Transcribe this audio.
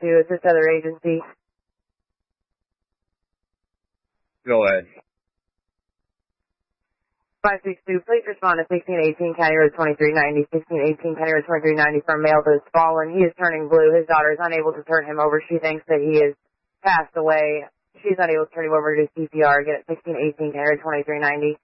to assist other agencies. Go ahead. 562, please respond to 1618 County Road 2390, 1618 County Road 2390 from male that has fallen. He is turning blue. His daughter is unable to turn him over. She thinks that he has passed away. She's unable to turn him over to CPR. Get it, 1618 County Road 2390.